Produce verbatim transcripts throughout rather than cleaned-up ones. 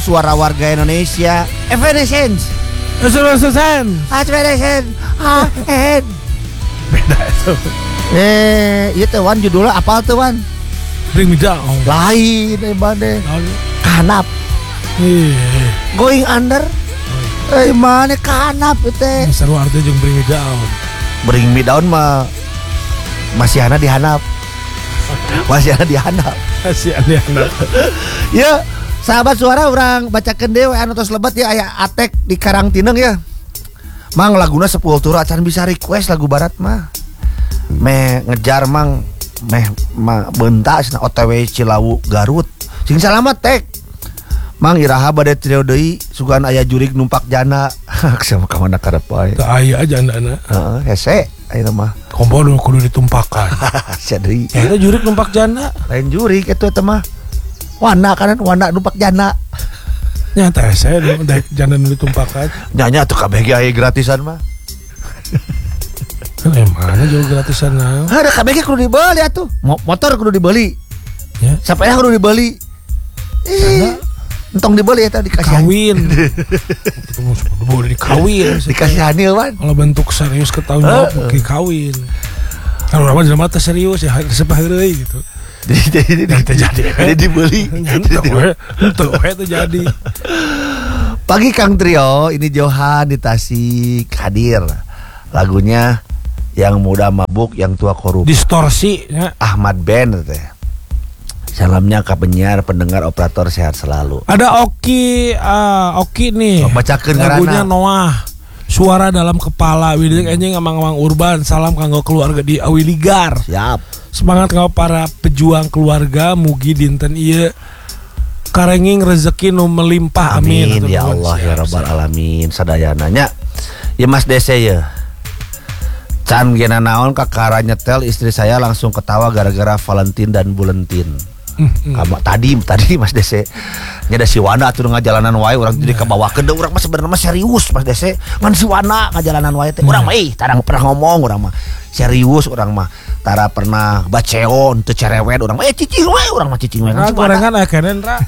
Suara warga Indonesia. Evanescence. Susan. Evanescence. Ah, eh. Beda itu. Eh, itu Wan judulnya apa tuh Wan? Bring Me Down. Lain eh bade. Kanap. Iya. Going Under. Eh mana kanap itu? Seru artinya jeung Bring Me Down. Bring Me Down mah masih ana dihanap. Masih ana dihanap. Masih ana dihanap. Ya, sahabat suara orang bacakeun deui anu tos lebat ya aya Atek di Karangtineng ya. Mang laguna sepuluh tur acan bisa request lagu barat mah. Meh ngejar mang meh ma, bentak cenah O T W Cilawu Garut. Sing salamat Tek. Mang iraha bade trio deui sugan aya jurig numpak jana. Sama ka mana karep wae. Teu aya jandana. Heeh, hese ayeuna mah. Kompor kudu ditumpakan. Sia deui. Eta jurig numpak jana. Lain jurig eta teh mah. Wana kanan wana numpak jana. Nya teh saya daek jana nu ditumpakan. Nya atuh kabeh ge aya gratisan mah. Kan mana jauh gratisan naon? Ada kabeh ge kudu dibeli atuh. Motor kudu dibeli. Ya, sepeda kudu dibeli. Ih. Entong dibeli eta dikasih kawin. Itu boleh dikawin. Dikasih hanil Wan. Kalau bentuk serius ketanggung jawab uh, uh. dikawin. Kalau orang jelema teh serius ya sepah heureuy gitu. Jadi jadi jadi jadi dibeli. Itu itu jadi. Pagi Kang Trio, ini Johan di Tasik hadir. Lagunya yang muda mabuk, yang tua korup. Distorsi ya. Ahmad Band teh. Salamnya ke penyiar, pendengar, operator sehat selalu. Ada Oki, uh, Oki nih. Oh, bacakeun lagunya Noah. Suara dalam kepala. Widih anjing amang-amang urban. Salam kanggo keluarga di Awiligar. Siap. Semangat kanggo para pejuang keluarga. Mugi dinten ieu karenging rezeki nu melimpah. Amin. Amin ya Allah siap, ya Rabbal siap. Alamin. Sadayananya. Ya Mas Dese ya. Can gena naon kakara nyetel istri saya langsung ketawa gara-gara Valentine dan Bulentin. Mm-hmm. Kamu tadi tadi Mas Dese nyada si Wana atuh ngajalanan wae urang jadi kabawakeun deui urang mah sebenarnya mah serius Mas Dese ngan si Wana ngajalanan wae teh urang mah ih tarang pernah ngomong urang mah serius urang mah tara pernah baceon teu cerewet urang mah eh cicing wae urang mah cicing wae ngan si gorengan aya kenen ra.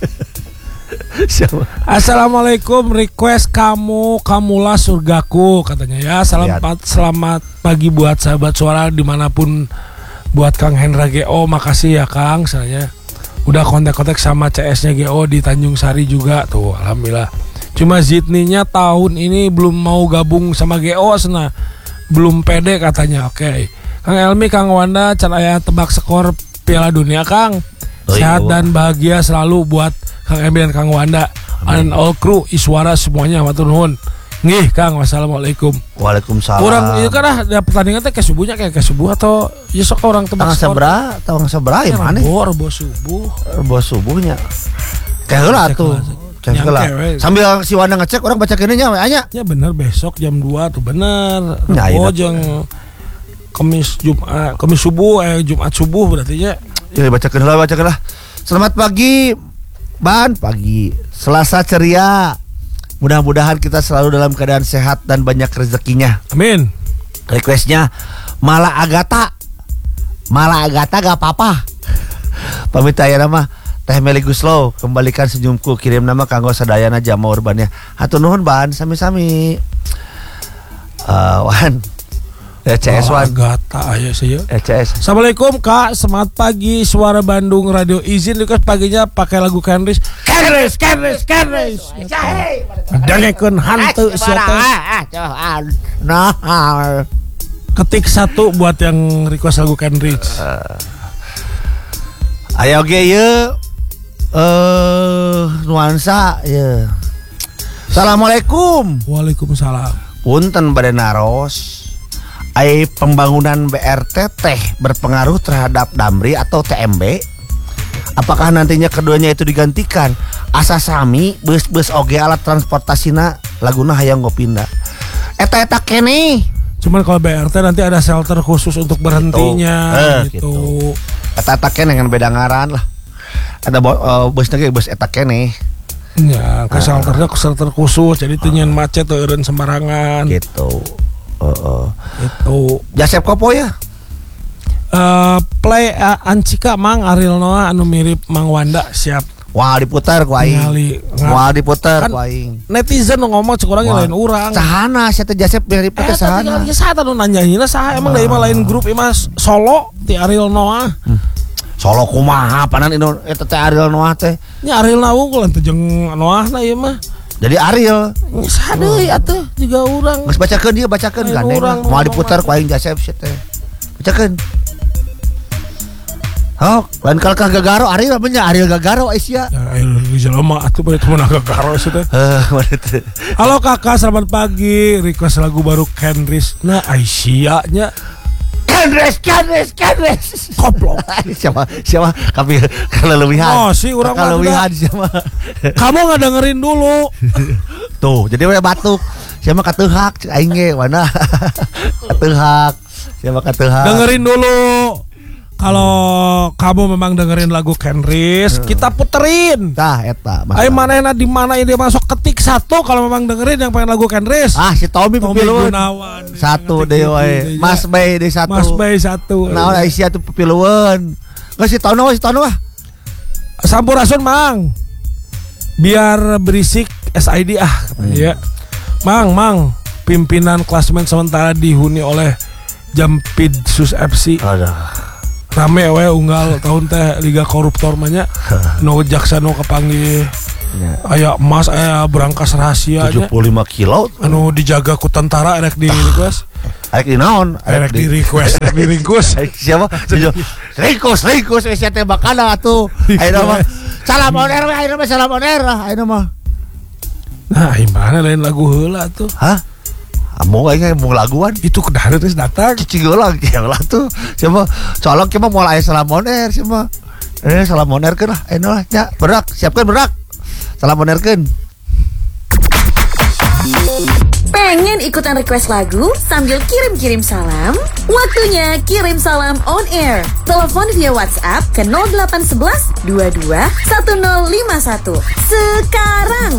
Assalamualaikum, request kamu kamulah surgaku katanya ya. Salam pat, selamat pagi buat sahabat suara dimanapun. Buat Kang Hendra G O, makasih ya Kang. Saya udah kontak-kontak sama C S-nya G O di Tanjung Sari juga tuh, alhamdulillah. Cuma Zidninya tahun ini belum mau gabung sama G O, sana belum pede katanya. Oke, okay. Kang Elmi, Kang Wanda, can aya tebak skor Piala Dunia Kang. Sehat oh, dan bahagia selalu buat Kang Elmi dan Kang Wanda. Amin. And all crew, Iswara semuanya, matur nuhun. Nggih Kang, wassalamualaikum. Waalaikumsalam. Orang itu kan ada pertandingan teh ke subuhnya kayak ke subuh atau ya sok orang tebak skor. Tanggal sabra, tanggal sabra ya mana? Rebo, rebo subuh. Rebo subuhnya. Kayak heula atuh. Cek heula. Sambil si Wanda ngecek orang baca kene nya anya. Ya bener besok jam dua tuh bener. Nah, oh jeung Kamis Jumat, Kamis subuh eh Jumat subuh berarti ya. Ya bacakeun heula bacakeun lah. Selamat pagi. Ban pagi. Selasa ceria. Mudah-mudahan kita selalu dalam keadaan sehat dan banyak rezekinya. Amin. Requestnya Mala Agata. Mala Agata gak apa-apa. Pamit aya nama Teh Meli Guslow. Kembalikan senyumku. Kirim nama kanggo sadayana jama urbannya. Hatur nuhun Ban, sami-sami. Uh, Wan. E C S Wan. Agata aya sih ya. E C S. Assalamualaikum Kak, semangat pagi Suara Bandung Radio. Izin request paginya pakai lagu Kenris. Kenris, Kenris, Kenris. Dengekeun hantu sia teh. Nah. Ketik satu buat yang request lagu Kenris. Uh, ayo ge ye. Eh nuansa ye. Assalamualaikum. Waalaikumsalam. Punten bade naros. Ai pembangunan B R T teh berpengaruh terhadap Damri atau T M B? Apakah nantinya keduanya itu digantikan? Asa sami bus-bus oge alat transportasina laguna hayang ngopindah. Eta-eta kene. Cuman kalau B R T nanti ada shelter khusus untuk berhentinya eh, gitu. gitu. Eta-eta kene dengan beda ngaran lah. Ada uh, busnya ge bus eta kene. Ya, ke shelternya ke shelter khusus jadi teu nyeun macet teu eureun sembarangan. Gitu. Uh, uh. Itu Jasep Kopo ya. Uh, play uh, Ancika Mang Ariel Noah anu mirip Mang Wanda siap. Wah diputar ku aing. Wah diputar ku aing. Netizen nu ngomong cek urang lain urang. Sahana sia teh Jasep dari pete sahana. Eta saha nu nanyaina saha emang da lain grup ieu mah solo ti Ariel Noah. Hmm. Solo kumaha panan inu eta teh Ariel Noah teh. Nya Ariel Noah unggul teh jeung Noahna ieu mah. Jadi Ariel. Saha deui atuh juga urang. Geus bacakeun dieu bacakeun gandeng. Moal diputar ku aing Jasep sia teh. Bacakeun. Oh, lain kalkah Gagaro Ariel nya Ariel Gagaro Asia. Ya Ariel jelema atuh bae temen Gagaro sia teh. Heuh, halo Kakak, selamat pagi. Request lagu baru Kenris. Nah, Aisyah nya. Kenris, Kenris, Kenris. Goblok. Siapa? Siapa? Kami kalau lebihan. Oh, si urang kalau lebihan siapa? Kamu enggak dengerin dulu. Tuh, jadi we batuk. Siapa kateuhak aing ge mana? Kateuhak. Siapa kateuhak? Dengerin dulu. Kalau kamu memang dengerin lagu Kenris, hmm. kita puterin. Tah eta. Ayo manehna di mana ini masuk ketik satu kalau memang dengerin yang pengen lagu Kenris. Ah si Tommy Pepiluan. Satu deh wae. Mas Bay di satu. Mas Bay satu. Naon Aisyah tuh Pepiluan. Geus si Tono si Tono ah. Sampurasun Mang. Biar berisik S I D ah katanya hmm. ya. Mang, Mang, pimpinan klasemen sementara dihuni oleh Jampidsus F C. Aduh. Rame we unggal tahun teh liga koruptor mah nya. Nu jaksa nu kapanggih. Aya emas aya berangkas rahasia tujuh puluh lima kilo anu dijaga ku tentara erek di request. Erek di naon? Erek di request, erek di request. Siapa? Request, request we teh bakal atuh. Ayeuna mah salam on air we ayeuna mah salam on air ayeuna mah. Nah, gimana lain lagu heula tuh? Hah? Amo aing mau laguan itu kedahareun geus datang cicing ulang ya lah tuh siapa colok kita mau aya salam on air siapa eh salam on air keun lah eno lah nya berak siapkan berak salam on air keun. Pengen ikutan request lagu sambil kirim-kirim salam? Waktunya kirim salam on air. Telepon via WhatsApp ke nol delapan satu satu dua dua satu nol lima satu sekarang.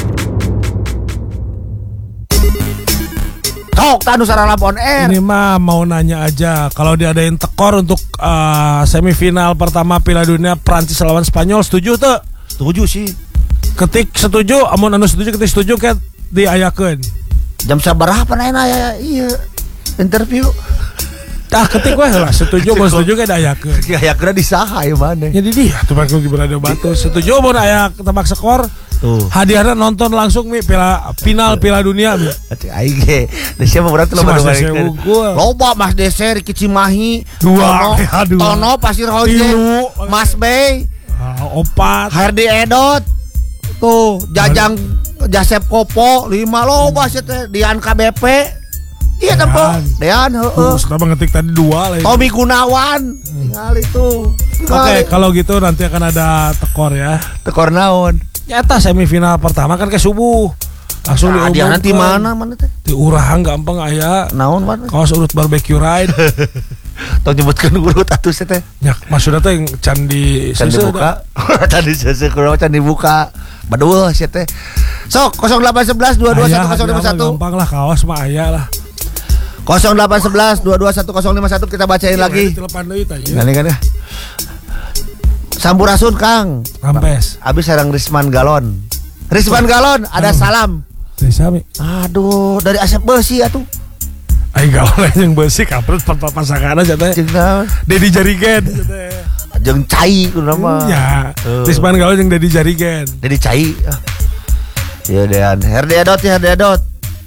Tok tanu salam on air. Ini mah mau nanya aja kalau diadain tekor untuk uh, semifinal pertama Piala Dunia Prancis lawan Spanyol, setuju tuh? Setuju sih. Ketik setuju, amun anu setuju ketik setuju ket diayakeun. Jam sabaraha panahna ya iya interview. Tah ketik we lah setuju mun setuju ke diayakeun. Diayakeun di saha ieu maneh. Jadi dia tuh mah kudu berada batu. Setuju mun aya tebak skor. Tuh. Hadiahnya nonton langsung mi Piala final Piala Dunia mi. Aing ge. Da siapa berarti loba dua. Loba Mas Deser Riki Cimahi, dua, Tono, Tono Pasir Hoje, Mas Bay, uh, opat, Herdi Edot. Tuh, Jajang Jasep Kopo lima loba sia teh Dian K B P. Iya tempo. Dean heeh. Sudah mengetik tadi dua lagi. Tommy Gunawan. Tinggal itu. Oke, okay, kalau gitu nanti akan ada tekor ya. Tekor naon? Nyata semifinal pertama kan ke subuh. Langsung nah, dia nanti mana mana teh? Di Urang gampang aya. Naon mana? Kaos urut barbecue ride. Tong nyebutkeun urut atuh teh. Nya maksudna teh can di can dibuka. Can di sese kunaon can dibuka. Baduh sia teh. Sok nol delapan satu satu dua dua satu nol lima satu. Gampang lah kaos mah aya lah. nol delapan satu satu dua dua satu nol lima satu kita bacain ya, lagi. Telepon deui tah. Ngani kan ya. Sampurasun Kang. Rampes. Abis sareng Risman Galon. Risman Galon ada salam. Dari sami. Aduh, dari Asep Besi atuh. Ai Galon yang besi kampret pasanganna cenah. Jeung Dedi Jarigen cenah. Jeung Cai kunaon mah. Ya. Risman Galon jeung Dedi Jarigen. Dedi Cai. Ya Dean, Herdi Edot ya Herdi Edot.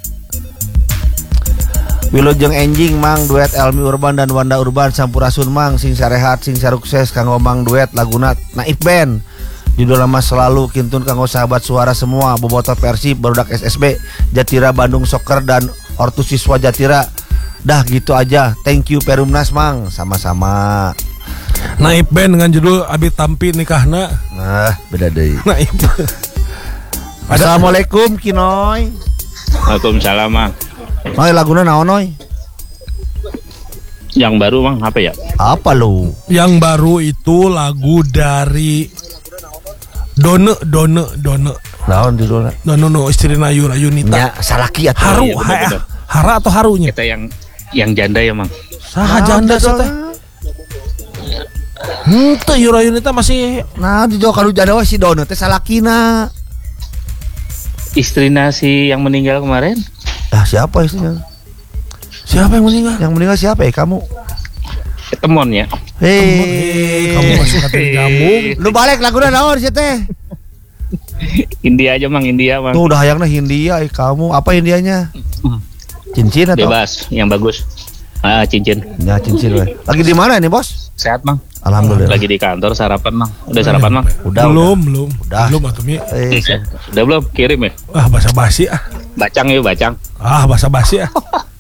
Wilujeng enjing Mang duet Elmi Urban dan Wanda Urban Sampurasun Mang sing sarehat sing sarukses kanggo Mang duet laguna Naif Band judul lama selalu kintun kanggo sahabat suara semua bobotoh Persib barudak S S B Jatira Bandung Soccer dan ortu siswa Jatira dah gitu aja thank you Perumnas Mang sama-sama. Naif Band dengan judul Abi Tampi nikahna. Nah beda deui. Naif. Assalamualaikum Kinoy. Waalaikumsalam Mang. Noy laguna naon Noy? Yang baru Mang apa ya? Apa lu? Yang baru itu lagu dari Done Done Done. Naon judulna? Done no istrina Yura Yunita. Ya salaki atuh. Haru, iya, ha, hara atau harunya? Kita yang yang janda ya Mang. Saha janda teh? Henteu Yurayun itu masih Nah di Jawa Kadu Jadawa si Dono teh salakina. Istri nasi yang meninggal kemarin. Ah siapa istrinya? siapa yang meninggal? Yang meninggal siapa ya kamu? Ketemon ya. Hei, Kamu masih katanya nyambung. Lu balik laguna naon sih teh? India aja mang, India mang. Tuh udah hayangna Hindia eh, kamu. Apa Indianya? Cincin atau? Bebas, yang bagus. Ah, cincin. Ya cincin weh. Lagi di mana nih, Bos? Sehat mang. Alhamdulillah. Lagi di kantor sarapan mang. Udah sarapan mang. Udah, belum, belum. Udah. Belum atuh Mi. Eh, Udah belum? Kirim ya. Ah, basa-basi ah. Bacang yuk, bacang. Ah, basa-basi ah.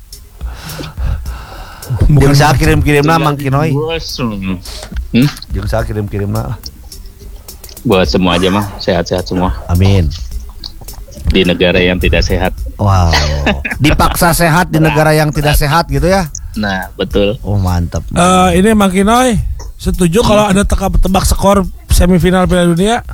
Jeung saya kirim-kirimna Mang Kinoi. Bos. Hmm. Hmm? Jeung saya kirim-kirimna. Buat semua aja mang, sehat-sehat semua. Amin. Di negara yang tidak sehat. Wow. Dipaksa sehat di negara yang tidak sehat gitu ya. Nah, betul. Oh, mantap. Eh, ini Mang Kinoy setuju kalau ada tebak skor semifinal Piala Dunia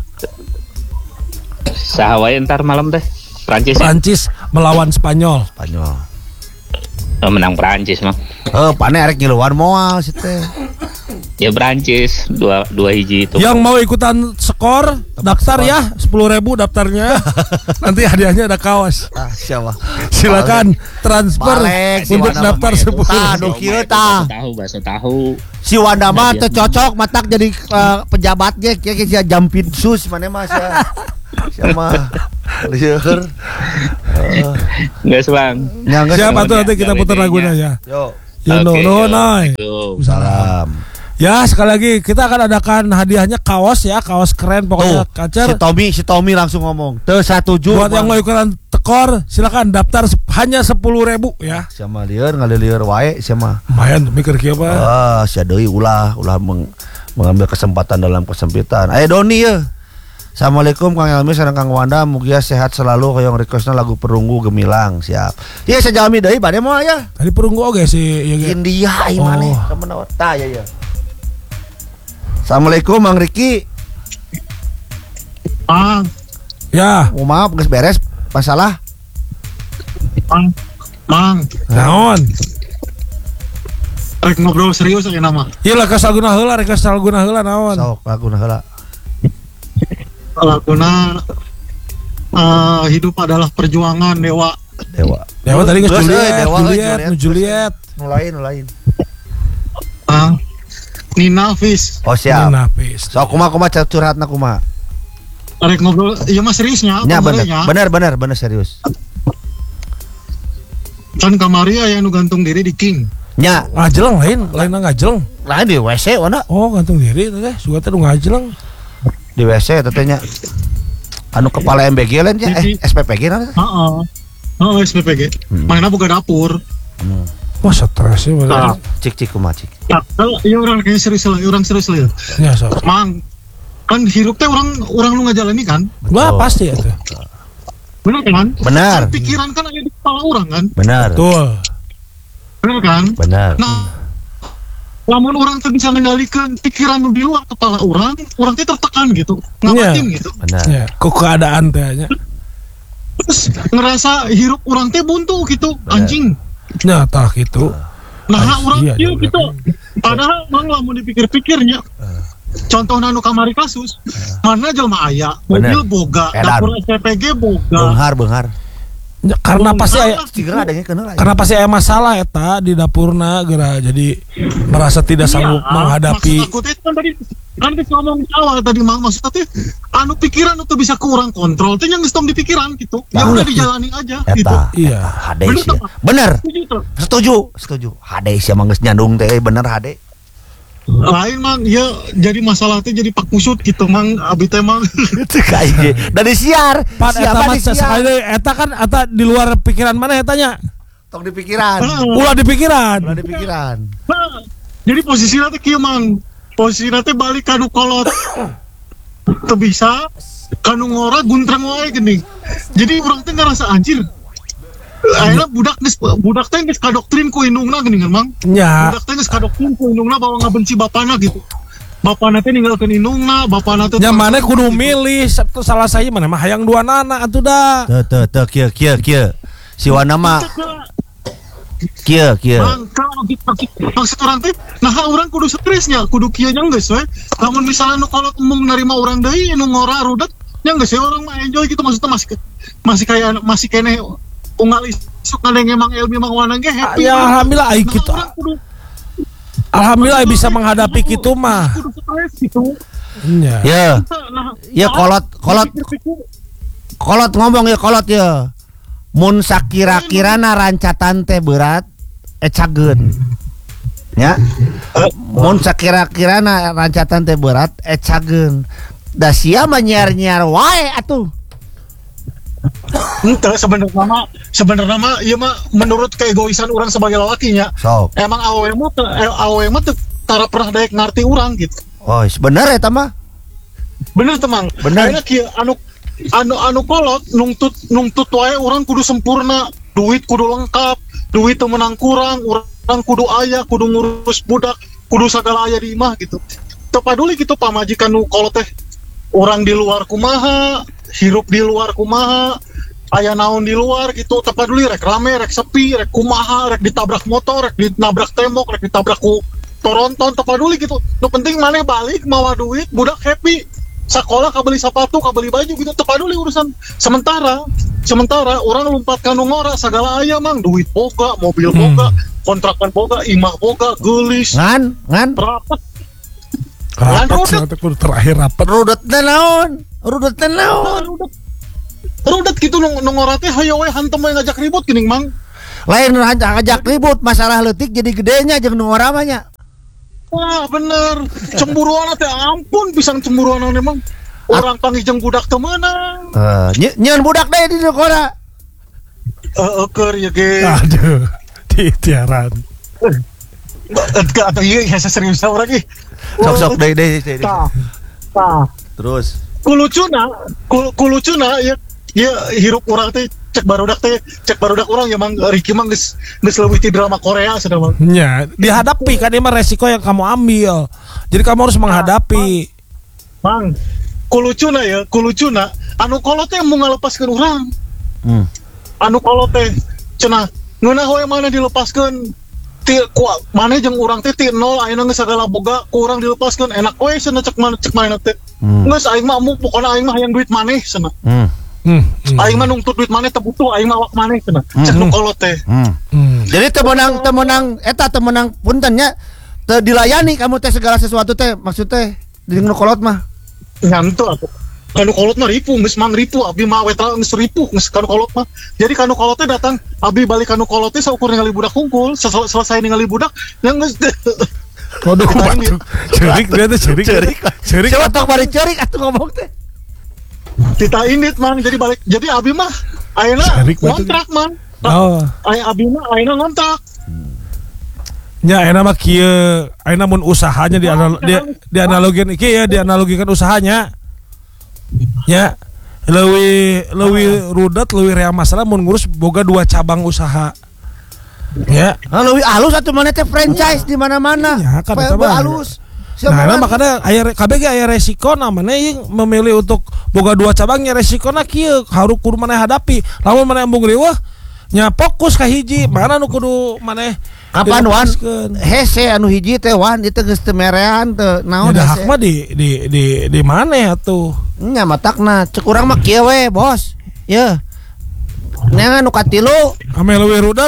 Sahawai ntar malam teh. Prancis. Ya? Prancis melawan Spanyol. Spanyol. Oh, menang Prancis mang. Oh, pane arek ngiluan moal sih teh. Ya Prancis dua dua hiji itu. Yang mau ikutan skor daftar ya sepuluh ribu daftarnya. Nanti hadiahnya ada kaos. Ah, siapa? Silakan transfer Balik, si untuk Wanda daftar mah sepuluh. Tah, nu kieu tah. Tahu bahasa tahu. Si Wanda mah teu cocok matak jadi uh, pejabat ge kieu sia jampinsus maneh mah sia. Sia mah lieur. Enggak sebang. Ya geus. Siapa tuh nanti kita putar lagunya ya. Yo. You know, Oke, no, yo. no. Salam. Ya sekali lagi kita akan adakan hadiahnya kaos ya, kaos keren pokoknya Tuh, kacer. si Tommy, si Tommy langsung ngomong. Teu satuju. Buat yang mau ikutan tekor silakan daftar sep- hanya sepuluh ribu ya. Siapa lieur ngalilieur wae siapa. Lumayan mikir kieu apa? Ah, sia deui ulah ulah meng- mengambil kesempatan dalam kesempitan. Ayo Doni ya. Assalamualaikum Kang Elmi sareng Kang Wanda, mugia sehat selalu hoyong requestna lagu Perunggu Gemilang. Siap. Ieu sajalmi deui bade moal ya. Tadi perunggu oge sih ya, ge. India ai Oh. maneh. Kemenawa tah ya ya. Assalamualaikum Mang Riki. Mang, Ya, Oh, maaf geus beres masalah. mang, mang, naon? rek ngobrol serius aja nama. Ieu lah kasal guna heula, rek kasal guna heula naon? Sok laguna heula. Laguna uh, hidup adalah perjuangan dewa. Dewa. Dewa tadi geus Geus, Juliet, euy, Dewa, euy, Juliet, nu Juliet. Nu lain, nu lain. Mang, Nina Fis, Oh siap. Napis. Sok kumaha kumaha curhatna kumaha. rek ngobrol, iya mah seriusnya. Nya bener, kamarnya. bener bener bener serius. Kan kamari aya nu gantung diri di King. Nya, Ngajeleng lain, lain ngajeleng. lain di W C wana. Oh, gantung diri teh teh, suga teh nu ngajeleng. Di W C tetenya. Anu kepala M B G lain nya eh S P P G naon? Heeh. Heeh, S P P G. Hmm. Mana buka dapur. Wah, stres sih Nah, bener. Cik cik kumaha cik. nah, iya orang kayak serius lah, orang serius lah. Ya, sok. Mang, kan hirup teh orang orang lu ngajalani kan? Wah, Betul. pasti ya tuh. Bener kan? Benar. Kan pikiran kan ada di kepala orang kan? Benar. Betul. Bener kan? Benar. Nah, lamun orang tuh bisa mengendalikan pikiran nu di luar kepala orang, orang tuh tertekan gitu, ngapain Iya. gitu. Benar. Ya, kok keadaan teh nya. Terus ngerasa hirup orang teh buntu gitu, anjing. Nya tah gitu. Nah, Anjing, orang iya, kieu juga gitu. Padahal mang lamun dipikir-pikirnya. Contoh nanu kamari kasus, mana jelma aya, mobil Bener. boga, Edan. dapur S P P G boga. Benghar benghar. Ya, karena pasti aya Cigra ada yang kenal. karena pasti ada masalah eta di dapurna geura jadi merasa tidak sanggup Iya, menghadapi. maksud aku teh kan tadi kan kita ngomong di awal tadi mang maksud teh anu pikiran itu bisa kurang kontrol teh yang geus tong di pikiran gitu. Ya Nah, udah dijalani aja gitu. Eta. Iya. Hade sih. Bener. Setuju tuh. Setuju, setuju. Hade sih emang geus nyandung teh bener Hade. Lain mang ya jadi masalah teh jadi pak kusut gitu mang abi teh mang. Cek aja. Dari siar. Pan eta Siapa mah di siar? sekali eta kan eta di luar pikiran mana eta nya? Tong di pikiran. Ulah di pikiran. Ulah di pikiran. Nah, jadi posisinya teh kieu mang. Posisinya teh balik kanu kolot. Teu bisa kanu ngora guntrang wae geuning. Jadi urang teh ngerasa anjir. Akhirnya budak geus budak teh geus kadoktrin ku indungna geuning mang. Nya, Budak teh geus kadoktrin ku indungna bahwa ngabenci bapana gitu. Bapana teh ninggalkeun indungna, bapana teh nya mana kudu milih satu salah saya mana mah hayang dua nana atuh da. Teu teu teu kieu kieu kieu. Si Wana mah Kieu kieu. Bang, kalau maksud maksud orang teh, nah orang kudu stresnya, kudu kieu nya geus we. Lamun misalnya nu kolot mung narima urang deui nu ngora rudet, nya geus we orang mah enjoy gitu maksudnya masih masih kayak masih kene unggal isuk ngadeng emang ilmu emang wana ge happy. Ya alhamdulillah ai Nah, kitu. orang kudu Alhamdulillah bisa menghadapi kitu mah. kudu stres gitu. Nya. Ya. Nah, Ya kolot kolot kolot ngomong ya kolot ya. Mun sakira-kirana rancatan teh berat ecageun. Ya. Mun sakira-kirana rancatan teh berat ecageun. Da sia mah nyiar-nyiar wae atuh. Ente sebenarnya mah sebenarnya mah ieu mah menurut keegoisan orang sebagai lalakinya. Sok. Emang awewe mah teu- eh, awewe mah teu tara pernah daek ngarti urang gitu. Oh, bener eta mah. Bener teman. Bener. Kayaknya kieu anu anu anu kolot nungtut nungtut wae orang kudu sempurna, duit kudu lengkap, duit teu menang kurang, urang kudu aya, kudu ngurus budak, kudu sagala aya di imah gitu. Teu paduli gitu pamajikan nu kolot teh orang di luar kumaha, hirup di luar kumaha, aya naon di luar gitu, teu paduli rek rame, rek sepi, rek kumaha, rek ditabrak motor, rek ditabrak tembok, rek ditabrak ku toronton, teu paduli gitu. Nu penting maneh balik mawa duit, budak happy. Sekolah kabeli sepatu, kabeli baju gitu, teu paduli urusan. Sementara, sementara orang lompat ka nu ngora sagala aya mang, duit boga, mobil boga, kontrakan boga, imah boga, geulis, Ngan, ngan. rapat. Rapat Rudet. sih kudu terakhir rapat. Rudet teh naon? Rudet teh naon? Rudet. Rudet gitu nu nu ngora teh hayo we hantem we ngajak ribut geuning mang. Lain ngajak ribut masalah leutik jadi gedenya jeung nu ngora mah nya. Wah bener, cemburuan teh ampun pisang cemburuan emang. Orang panggil jeung budak teu meunang. Eh, nyeun budak deui di nu ngora. Heeh keur ya ge. Aduh. Titiaran. Enggak atau iya ya serius urang ge. Sok-sok deui deui deui. Tah. Tah. Terus. Kulucuna, kul kulucuna ya ya hirup urang teh cek barudak teh cek barudak urang ya mang Ricky mang geus geus leuwih ti drama Korea cenah mang. Ya, dihadapi kan ini mah resiko yang kamu ambil. Jadi kamu harus menghadapi. Mang, kulucuna ya, kulucuna anu kolot teh mau ngalepaskeun urang. Hmm. Anu kolot teh cenah ngeunah we mana dilepaskeun ti ku maneh jeung urang teh ti nol ayeuna geus sagala boga ku urang dilepaskeun enak we cenah cek mana cek mana teh. Hmm. Geus aing mah mu pokona aing mah hayang duit maneh cenah. Hmm. Hmm. hmm. Aing mah nungtut duit maneh teu butuh aing mah awak maneh cenah. Cek nu kolot teh. Hmm. Hmm. Jadi teu meunang teu meunang eta teu meunang punten nya teu dilayani kamu teh segala sesuatu teh maksud teh di nu kolot mah. Nyantu atuh. Kanu kolot mah ripu, geus mang ripu, abdi mah wetra geus ripu, geus kanu kolot mah. Jadi kanu kolot teh datang, abdi balik kanu kolot teh saukur ningali budak hungkul, sel selesai ningali budak, yang geus Waduh, waduh. Cerik dia tuh cerik. Cerik. Cerik. Coba tok bari cerik atuh ngomong teh. Tita indit mang, jadi balik, jadi abdi mah ayeuna Cerik batu. ngontrak mang. Oh. Aya abdi mah ayeuna ngontrak. Ya, enak mah kieu, ayeuna mun usahanya di anal, di, di analogin iki ya, dianalogikan usahanya. Ya. Leuwih leuwih rudet, leuwih rea masalah mun ngurus boga dua cabang usaha. Ya. Ah leuwih alus atuh maneh teh franchise di mana-mana. Ya, kan eta Supaya mah. alus. Nah, nah makanya aya K B G aya resiko namanya yang memilih untuk boga dua cabangnya resikona kieu harus kudu maneh hadapi. Lamun maneh embung riweuh nya fokus ka hiji, mana nu kudu maneh Kapan wan dilepaskeun. hese anu hiji teh wan itu geus teu merean teu naon Ya, hese. hak mah di di di di mana atuh? Nya matakna cek urang mah kieu we, Bos. Ye. Neangan nu katilu. Ame leuwih rudet.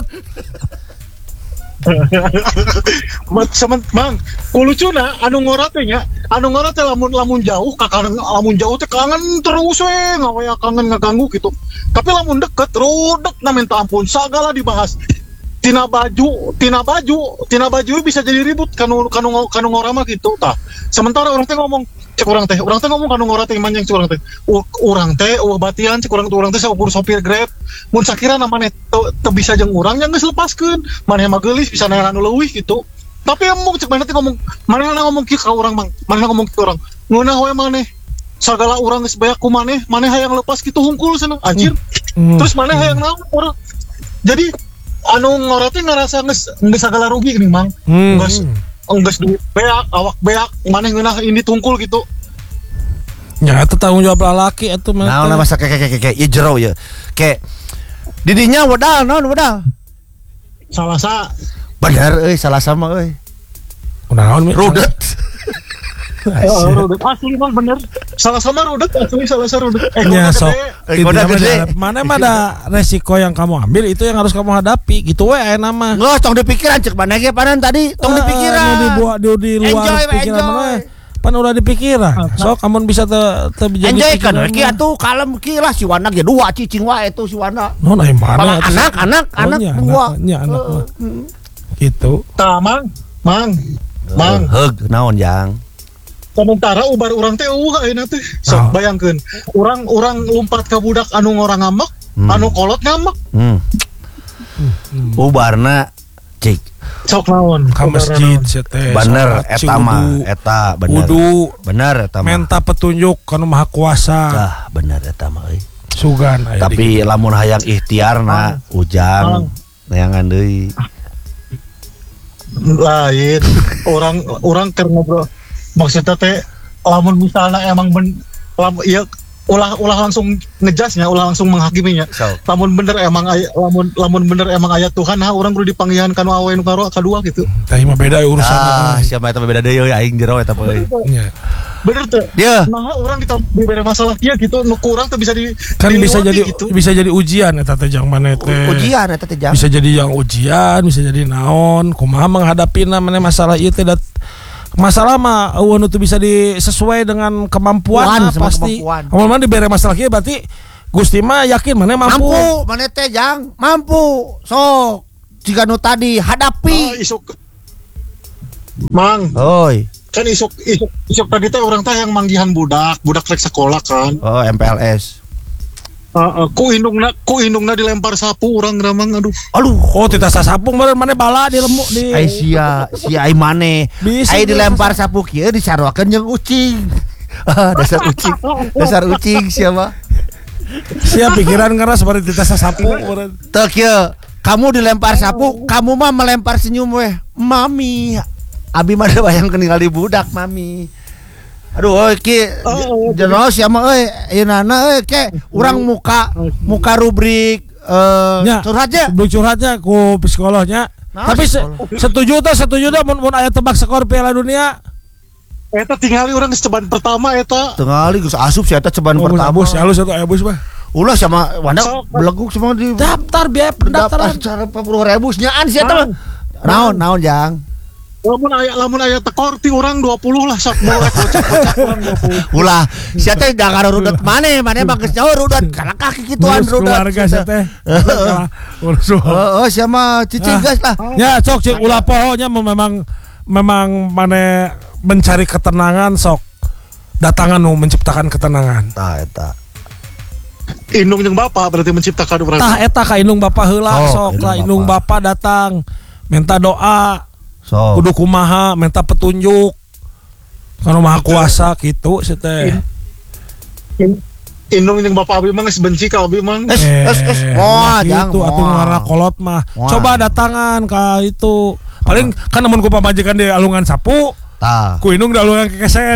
Mat semen mang, kulucuna anu ngora teh nya, anu ngora teh lamun lamun jauh ka kangen lamun jauh teh kangen terus we, ngawaya kangen ngaganggu gitu. Tapi lamun deket rudet na minta ampun, sagala dibahas. Tina baju, tina baju, tina baju bisa jadi ribut kanu kanu kanu ngora mah gitu tah. Sementara orang teh ngomong, cek orang teh, orang teh ngomong kanu ngora teh manjang cek orang teh. U- Urang teh eueuh batian cek urang teh urang teh saukur sopir Grab. Mun sakira na maneh teu bisa jeung urang nya geus lepaskeun. Maneh mah geulis bisa neangan anu leuwih gitu. Tapi emang cek maneh teh ngomong, maneh ngomong kieu ka urang mang, maneh ngomong kieu urang. Ngeunah we maneh sagala urang geus beak ku maneh, maneh hayang lepas kitu hungkul cenah anjir. Hmm. Terus maneh hayang naon urang. Jadi anu ngora teh ngerasa geus geus sagala rugi geuning mang. Hmm. Geus geus duit beak, awak beak, maneh ngeunah ini tungkul gitu. Ya itu tanggung jawab laki atuh mah. Naon masa kayak kayak kayak ieu jero ye. Kayak didinya wedal naon wedal. Salasa. Bener euy salah sama euy. Udah naon mi? Rudet. Oh, rudet asli Mang bener. Salah sama rudet asli salah sama rudet. Eh, Ya kode sok. gede. Eh, kode Intinya mah gede. dihadap- Mana mah ada resiko yang kamu ambil itu yang harus kamu hadapi. Gitu we aya nama. Nggak, tong dipikiran cek mana ge panan tadi, tong dipikiran. di, buah, di, di luar Enjoy, pikiran enjoy. mana? Pan udah dipikiran. So kamu bisa te, te jadi Enjoy kan, pikiran ki mah. atuh kalem ki lah si Wana ge dua cicing wae tuh si Wana. No, nah, mana? Malah anak, anak, Oh, anak nya, dua. anak, nya, anak mah. Gitu. Tah Mang. Mang. Mang. Heug naon jang. Sementara ubar urang teh eueuh ayeuna teh. Sok Ah. bayangkeun. Urang urang lompat ka budak anu ngorang ngambek, Hmm. anu kolot ngambek. Hmm. Ubarna cik. Sok naon? Ka masjid sia teh. Bener salat, eta wudu, mah, eta bener. Wudu, Bener eta mah. menta petunjuk kana Maha Kuasa. Tah bener eta mah euy. Sugan aya di- Tapi lamun hayang ikhtiarna ujang neangan deui. Lain. Orang orang keur ngobrol. Maksudnya teh lamun misalnya emang ben lam, ya ulah ulah langsung ngejasnya, ulah langsung menghakiminya. So. Lamun bener emang aya, lamun lamun bener emang aya Tuhan, nah orang kudu dipanggihan kana awe nu karo kadua gitu. Tah mah beda urusan. Ah, siapa eta beda deui euy aing jero eta euy. Ya. Bener teh. Dia Nah, orang kita diberi masalah dia gitu, nu kurang tuh bisa di Kan bisa dilewati jadi gitu. bisa jadi ujian eta teh jang mana teh. ujian eta teh jang. Bisa jadi yang ujian, bisa jadi naon, kumaha menghadapina mana masalah ieu teh dat masalah mah eueuh nu teu bisa disesuai dengan kemampuan Kemampuan, nah, sama pasti. kemampuan. Amun mana dibere masalah ieu berarti Gusti mah yakin mana mampu. Mampu, mana teh jang? Mampu. Sok. Jika nu tadi Ah, hadapi. isuk. Mang, Oi. kan isuk isuk isuk tadi teh orang teh yang manggihan budak, budak rek sekolah kan. Oh, M P L S. Uh, uh, ku indungna ku indungna dilempar sapu orang ramang aduh. Aduh, Oh, tita sasapung meureun mana bala di lemu di. ai sia, si ai mane. Bisa, Ai bisa. dilempar sapu kieu disaroakeun jeung ucing. Ah, dasar ucing. Dasar ucing siapa? Sia pikiran keras seperti tita sasapung meureun. Teu kieu. Kamu dilempar sapu, kamu mah melempar senyum weh. Mami. Abi mah da bayang ningali budak, Mami. Aduh, euy ki Oh, jero siapa euy, ayeuna euy ke urang muka muka rubrik eh Nya. curhat aja. Belum curhatnya ku psikolognya. Nah, Tapi se- psikolog. setuju tuh, setuju tuh mun mun aya tebak skor Piala Dunia. Eta tingali orang ceban pertama eta. Tengah geus asup si eta ceban Oh, pertama. Abus, halus atau abus mah. Ulah sama Wanda Sok. beleguk semua di Daftar biaya pendaftaran. pendaftaran empat puluh ribu nyaan si eta mah. Naon naon jang. Lamun aya lamun aya tekor ti orang dua puluh lah sok boleh kocak-kocak orang dua puluh. Ulah si eta jangan rudet maneh maneh mah geus nyaho rudet kana kaki kituan Urus rudet. keluarga saya teh. Urus Heeh, sia mah cicing gas lah. Ya sok cik ulah pohonya memang memang mana mencari ketenangan sok datangan nu menciptakan ketenangan. Tah eta. Indung jeung bapak berarti menciptakan orang. Tah eta ka indung bapa heula Oh, sok indung lah indung bapa datang minta doa So. kudu kumaha minta petunjuk kana Maha Kuasa gitu sih teh. In- Indung jeung bapak abi mah geus benci ka abi mah. Es es es. Wah, jang. itu atuh ngaranna kolot mah. Moal. Coba datangan ka itu. Paling kan namun ku pamajikan di alungan sapu, Tah. ku indung di alungan kekeset.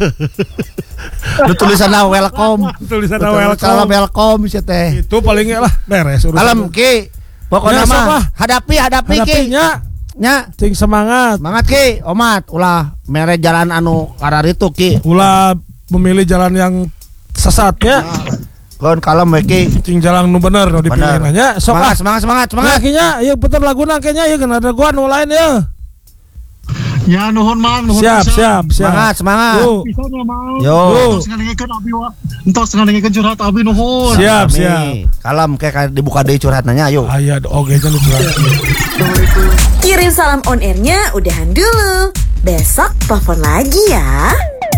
Nu tulisanna welcome. Tulisanna Salam welcome. welcome si teh. Itu palingnya lah beres urusan. Alam ki. Pokoknya Ya, sok mah lah. hadapi hadapi ki. hadapinya Nya. cing semangat. Semangat ki, omat ulah mere jalan anu kararitu ki. Ulah memilih jalan yang sesat ya. Kon kalem we ki. Cing jalan nu bener nu dipilih Bener. nya. Sok Semangat ah. semangat semangat Nah, semangat. kinya ieu puter laguna kayaknya ieu kan ada gua nu lain ya. Ya nuhun mang nuhun Siap, pisan. siap, siap. Semangat semangat. Tuh. Pisan ya mang. Yo. Entos ngadengikeun abi wa. Entos ngadengikeun curhat abi nuhun. Siap, Kami. siap. Kalem kayak dibuka deui curhatna nya ayo. Aya oge nya lu curhat. Kirim salam on airnya udahan dulu. Besok telepon lagi ya.